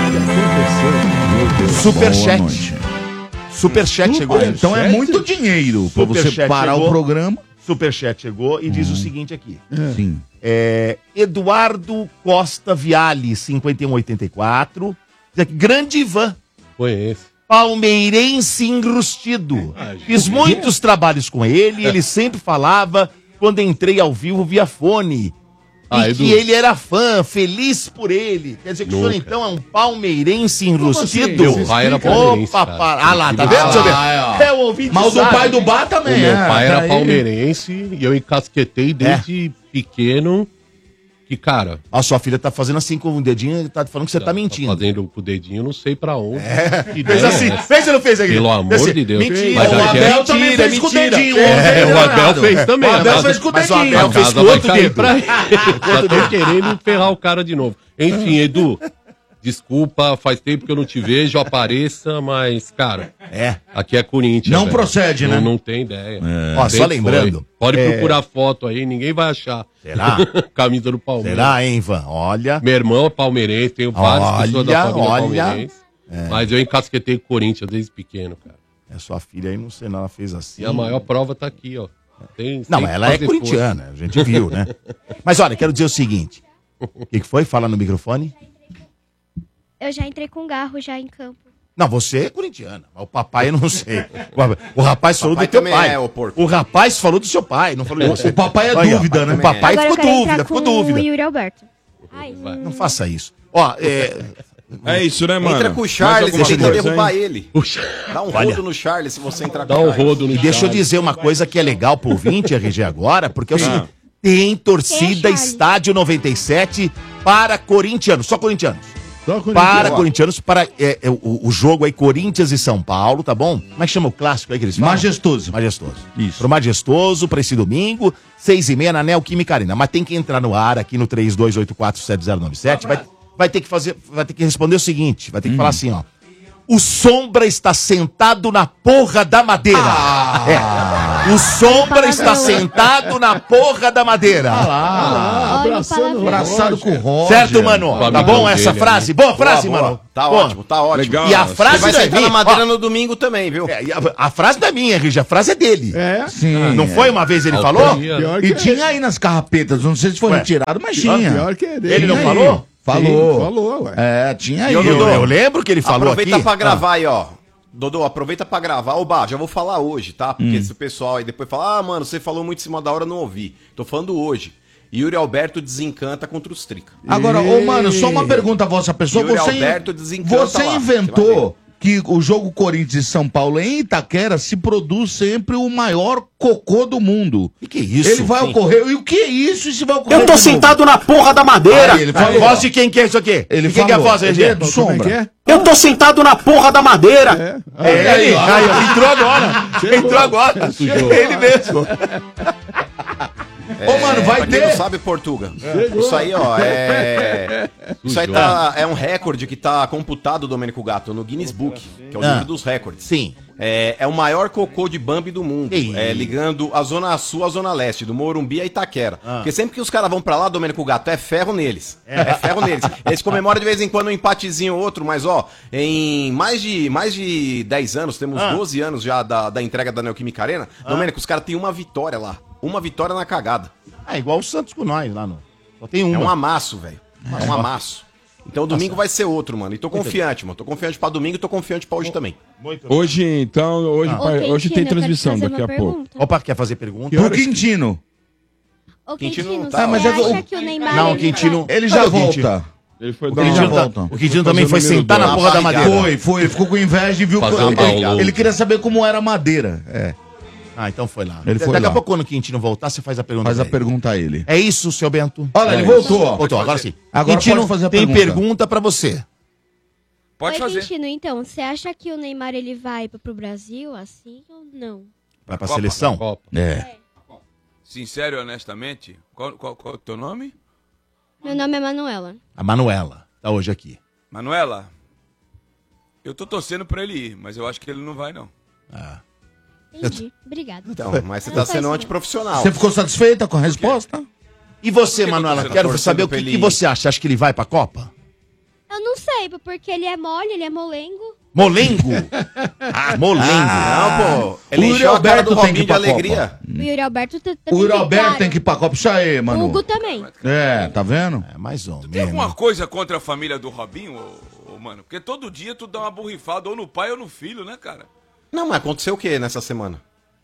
Superchat. Boa noite. Superchat chegou. Ah, então é muito dinheiro pra você Superchat parar chegou. o programa. Superchat chegou e diz o seguinte aqui. Sim. É, Eduardo Costa Viale, cinquenta e um oitenta e quatro. Diz aqui, grande Ivan, Conheço. palmeirense enrustido. Fiz muitos trabalhos com ele, ele sempre falava quando entrei ao vivo via fone. Ah, e Edu. que ele era fã, feliz por ele. Quer dizer que o senhor Nunca. então é um palmeirense enrustido? Meu pai era palmeirense, Opa, cara. para. Ah lá, tá vendo? Deixa eu ver. Ah, é, ó. É o ouvinte Mas o do sabe. pai do Bar O também, meu é. pai era Daí- palmeirense e eu encasquetei desde pequeno. Que, cara... A sua filha tá fazendo assim com o dedinho, tá falando que você tá mentindo. Fazendo com o dedinho, não sei pra onde. É, Que fez ideia assim, é essa? fez ou não fez aqui? Pelo amor Assim, de Deus. mentira, Mas o aqui é Abel mentira, também fez com o mentira. dedinho. É, o Abel fez também. O Abel mas- fez com o mas dedinho. Abel A fez casa com o vai outro cair dedo. pra ele. Já tô querendo ferrar o cara de novo. Enfim, Edu, desculpa, faz tempo que eu não te vejo, apareça, mas, cara, É. aqui é Corinthians. Não velho. procede, não, né? Não tem ideia. Ó, só Sempre lembrando, foi. Pode é- procurar foto aí, ninguém vai achar. Será? Camisa do Palmeiras. Será, hein, Ivan? Olha. Meu irmão é palmeirense, tenho várias Olha, pessoas da família olha. palmeirense. Mas eu encasquetei com o Corinthians desde pequeno, cara. É sua filha aí, não sei não, ela fez assim. E a maior prova tá aqui, ó. Tem, Não, tem mas que ela é fazer corintiana, a gente viu, né? Mas olha, quero dizer o seguinte. O que, que foi? Fala no microfone. Eu já entrei com garro já em campo. Não, você é corintiana, mas o papai eu não sei. O, o rapaz falou Papai do teu também pai. é, ô porco. O rapaz falou do seu pai, não falou de você. O papai é Olha, dúvida, né? O papai Agora eu ficou quero dúvida, entrar ficou com dúvida. o Yuri Alberto. Ai, Vai. Não faça isso. Ó, é, É isso, né, mano? Entra com o Mais Charles e alguma tenta coisa, derrubar hein? ele. Dá um Olha. rodo no Charles se você entrar com Dá o um Charles. rodo no e deixa eu Charles. dizer uma coisa que é legal pro ouvinte, R G, agora, porque é o seguinte, tem torcida Quem é Charles? Estádio noventa e sete para corintianos, só corintianos. Só com Para ninguém. corintianos, para é, é, o, o jogo aí, Corinthians e São Paulo, tá bom? Como é que chama o clássico aí que eles falam? Majestoso. Majestoso. Isso. Pro Majestoso, pra esse domingo, seis e meia na Neoquímica Arena. Mas tem que entrar no ar aqui no três dois oito quatro sete zero nove sete. Vai, vai ter que fazer, vai ter que responder o seguinte, vai ter que falar assim, ó. O Sombra está sentado na porra da madeira. É. O Sombra está sentado na porra da madeira. Ah, Olha o abraçando palavrão. o Abraçado com o Roger. Certo, mano? O Tá bom amigão essa dele, frase? né? Boa frase, Boa, boa. mano? Tá Boa. ótimo, tá ótimo. Legal. E a Você frase Você vai vai sentar vir, na madeira ó, no domingo também, viu? é, e a, a frase não é minha, Rigi, a frase é dele. É? Sim. Não foi uma vez ele falou? Autoria. Pior E que tinha aí nas carrapetas, não sei se foi Ué, retirado, mas pior, tinha. pior que é dele. Ele não Tinha falou? aí. Falou. Sim, falou, ué. É, tinha aí. Eu, ó. eu lembro que ele falou Aproveita aqui. pra gravar aí, ó. Dodô, aproveita pra gravar. Ô, Bah, já vou falar hoje, tá? Porque se o pessoal aí depois fala, ah, mano, você falou muito em cima da hora, eu não ouvi. Tô falando hoje. Yuri Alberto desencanta contra os Trica. Agora, ô, mano, só uma pergunta à vossa pessoa. Yuri Você, Alberto desencanta você lá, inventou que o jogo Corinthians e São Paulo em Itaquera se produz sempre o maior cocô do mundo. E que isso? Ele vai Sim. ocorrer. E o que é isso? Isso vai ocorrer. Eu tô de novo? sentado na porra da madeira. Aí, ele falou. A voz de quem que é isso aqui? Ele de quem que é a falou. voz aí, Ele é gente? do Sombra. Eu tô sentado na porra da madeira. É, é ele. Aí, ó, entrou agora. Entrou agora. É ele mesmo. Ô, mano, vai pra quem ter. não sabe, Portuga. Isso aí, ó, é. Isso aí tá, é um recorde que tá computado, Domênico Gato, no Guinness Book, que é o Ah. livro dos recordes. Sim. É, é o maior cocô de Bambi do mundo. Ei. É, ligando a Zona Sul à Zona Leste, do Morumbi a Itaquera. Porque sempre que os caras vão pra lá, Domênico Gato, é ferro neles. É, ferro neles. Eles comemoram de vez em quando um empatezinho ou outro, mas ó, em mais de, mais de dez anos, temos Ah. doze anos já da, da entrega da Neoquímica Arena, Domênico, os caras têm uma vitória lá. Uma vitória na cagada. Ah, igual o Santos com nós lá no. Só tem É uma. um amasso, velho. É um amasso. Então domingo vai ser outro, mano. E tô confiante, mano. Tô confiante pra domingo e tô confiante pra hoje também. Hoje, então, hoje, Ah. pai- Ô, hoje Quintino, tem eu quero transmissão fazer daqui a uma pouco. pergunta. Opa, quer fazer pergunta? O Quintino. Ô, Quintino Quintino, não você tá, mas é que acha o- que o Neymar... Não, o ele Quintino. vai- Ele já Cadê o Quintino? volta. Ele foi O dar Quintino, uma tá- volta. o Quintino também foi Fazer o número sentar na dois. porra da madeira. Foi, foi. Ele ficou com inveja e viu Fazer que um ele, download. ele queria saber como era a madeira. É. Ah, então foi lá. Ele foi Daqui lá. a pouco, quando o Quintino voltar, você faz a pergunta. Faz a pra ele. pergunta a ele. É isso, seu Bento? Olha, ele É voltou, isso. ó. Voltou, agora sim. Agora Quintino, pode fazer a tem pergunta. pergunta pra você. Pode Oi, fazer. Quintino, então, você acha que o Neymar ele vai pro Brasil assim ou não? Vai pra Copa. seleção? Copa. É. Sincero e honestamente, qual, qual, qual é o teu nome? Meu nome é Manuela. A Manuela tá hoje aqui. Manuela, eu tô torcendo pra ele ir, mas eu acho que ele não vai, não. Ah. Entendi. Obrigada. Então, mas você Eu tá não faço sendo não. antiprofissional. Você ficou satisfeita com a resposta? E você, Por que que eu tô Manuela? sendo Quero torcendo saber o pra que, ele que ir? você acha. Você acha que ele vai pra Copa? Eu não sei, porque ele é mole, ele é molengo. Molengo? Ah, molengo. Não, pô. Ele O Yuri encheu a cara Alberto do tem que ir Robinho de pra alegria. O Yuri Alberto tá- O também Yuri tem, Alberto claro. tem que ir pra Copa. Isso aí, O mano. Hugo também. É, tá vendo? É, mais ou Tem menos. alguma coisa contra a família do Robinho, ô, ô, mano? Porque todo dia tu dá uma borrifada ou no pai ou no filho, né, cara? Não, mas aconteceu o que nessa semana?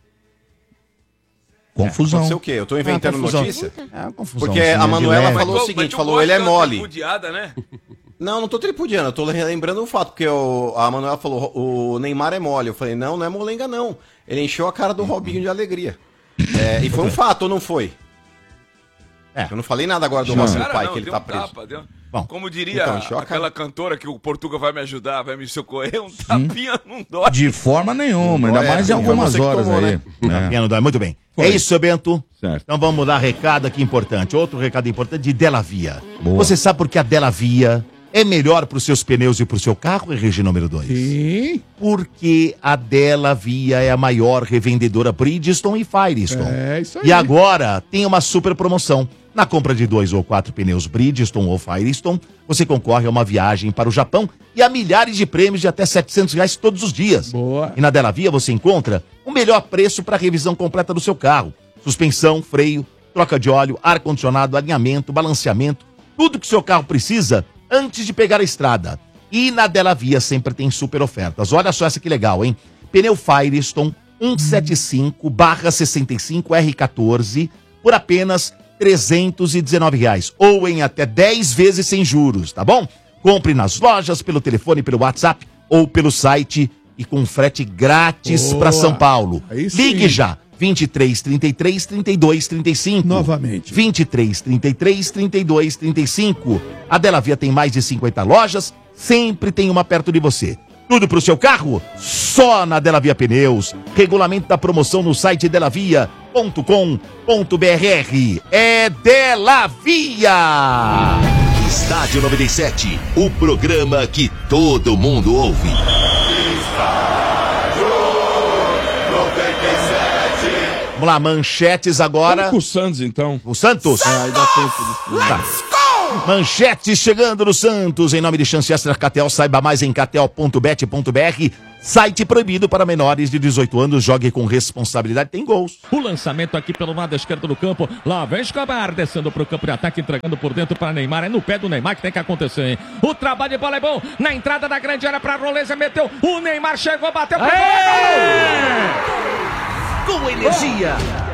Confusão. Aconteceu o quê? Eu tô inventando É, confusão. notícia? É uma confusão. Porque a Manuela falou o tu- seguinte, tu falou, gosta ele é de dar uma mole. tripudiada, né? Não, não tô tripudiando, eu tô lembrando o fato, porque o, a Manuela falou, o Neymar é mole. Eu falei, não, não é molenga, não. Ele encheu a cara do Robinho de alegria. É, e foi um fato, ou não foi? É. Eu não falei nada agora do Não. nosso Cara, pai, não, que ele deu tá um preso. tapa, deu- Bom, Como diria então, encheu a aquela cantora que o Portuga vai me ajudar, vai me socorrer, um tapinha não dói. De forma nenhuma, ainda É, mais em foi algumas você que horas tomou, aí. Tá É. vendo, Dói? Muito bem. Foi. É isso, seu Bento. Certo. Então vamos dar recado aqui importante. Outro recado importante de Della Via. Boa. Você sabe por que a Della Via é melhor para os seus pneus e para o seu carro, R G número dois? Sim. Porque a Della Via é a maior revendedora Bridgestone e Firestone. É isso aí. E agora tem uma super promoção. Na compra de dois ou quatro pneus Bridgestone ou Firestone, você concorre a uma viagem para o Japão e a milhares de prêmios de até setecentos reais todos os dias. Boa. E na Della Via você encontra o melhor preço para a revisão completa do seu carro. Suspensão, freio, troca de óleo, ar-condicionado, alinhamento, balanceamento, tudo que o seu carro precisa antes de pegar a estrada. E na Della Via sempre tem super ofertas. Olha só essa que legal, hein? Pneu Firestone cento e setenta e cinco barra sessenta e cinco R quatorze por apenas trezentos e dezenove reais. Ou em até dez vezes sem juros, tá bom? Compre nas lojas, pelo telefone, pelo WhatsApp ou pelo site e com frete grátis Boa. para São Paulo. Aí sim. Ligue já. vinte e três, trinta e três, trinta e dois, trinta e cinco. Novamente. vinte e três, trinta e três, trinta e dois, trinta e cinco. A Della Via tem mais de cinquenta lojas, sempre tem uma perto de você. Tudo pro seu carro? Só na Della Via Pneus. Regulamento da promoção no site delavia ponto com ponto br. É Della Via! Estádio noventa e sete, o programa que todo mundo ouve. Vamos lá, manchetes agora. Vamos com o Santos, então. O Santos? É, aí dá tempo de... Tá. Manchetes chegando no Santos. Em nome de Chance Extra Catel, saiba mais em catel ponto bet ponto br. Site proibido para menores de dezoito anos. Jogue com responsabilidade. Tem gols. O lançamento aqui pelo lado esquerdo do campo. Lá vem Escobar, descendo pro campo de ataque, entregando por dentro para Neymar. É no pé do Neymar que tem que acontecer, hein? O trabalho de bola é bom. Na entrada da grande área para Roleza, meteu. O Neymar chegou, bateu. Pegou, Com energia,